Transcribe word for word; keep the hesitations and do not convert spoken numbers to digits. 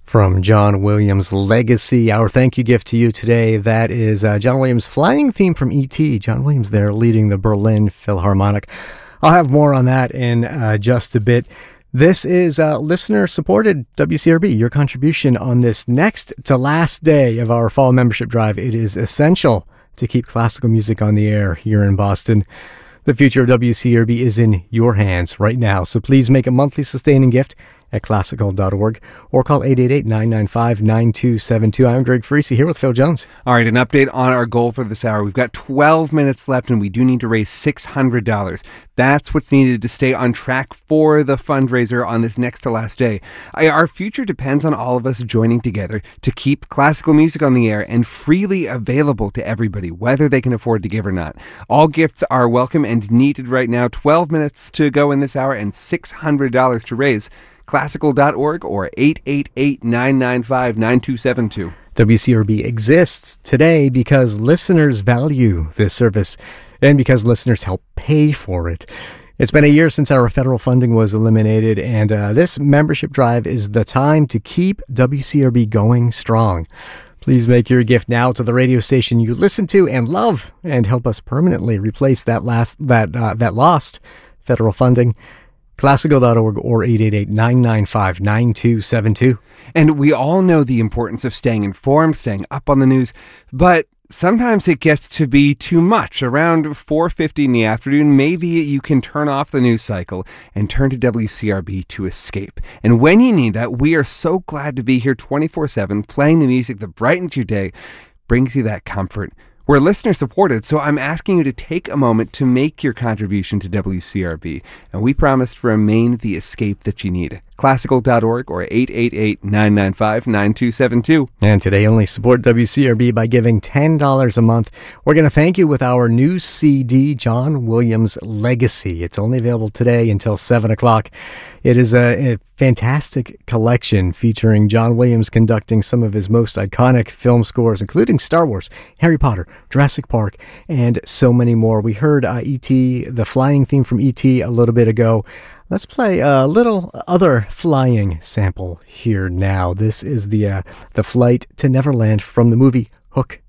From John Williams' Legacy, our thank you gift to you today, that is uh, John Williams' flying theme from E T John Williams there leading the Berlin Philharmonic. I'll have more on that in uh, just a bit. This is uh, listener-supported W C R B, your contribution on this next to last day of our fall membership drive. It is essential to keep classical music on the air here in Boston. The future of W C R B is in your hands right now, so please make a monthly sustaining gift at classical dot org or call eight eight eight, nine nine five, nine two seven two. I'm Greg Freese here with Phil Jones. All right, an update on our goal for this hour. We've got twelve minutes left and we do need to raise six hundred dollars. That's what's needed to stay on track for the fundraiser on this next to last day. I, our future depends on all of us joining together to keep classical music on the air and freely available to everybody, whether they can afford to give or not. All gifts are welcome and needed right now. twelve minutes to go in this hour and six hundred dollars to raise. classical dot org or eight eight eight, nine nine five, nine two seven two. W C R B exists today because listeners value this service and because listeners help pay for it. It's been a year since our federal funding was eliminated, and uh, this membership drive is the time to keep W C R B going strong. Please make your gift now to the radio station you listen to and love and help us permanently replace that last that uh, that lost federal funding. classical dot org or eight eight eight, nine nine five, nine two seven two. And we all know the importance of staying informed, staying up on the news, but sometimes it gets to be too much. Around four fifty in the afternoon, maybe you can turn off the news cycle and turn to W C R B to escape. And when you need that, we are so glad to be here twenty-four seven, playing the music that brightens your day, brings you that comfort. We're listener supported, so I'm asking you to take a moment to make your contribution to W C R B, and we promise to remain the escape that you need. classical dot org or eight eight eight, nine nine five, nine two seven two. And today only support W C R B by giving ten dollars a month. We're going to thank you with our new C D, John Williams' Legacy. It's only available today until seven o'clock. It is a, a fantastic collection featuring John Williams conducting some of his most iconic film scores, including Star Wars, Harry Potter, Jurassic Park, and so many more. We heard uh, E T, the flying theme from E T a little bit ago. Let's play a little other flying sample here now. This is the uh, the flight to Neverland from the movie Hook.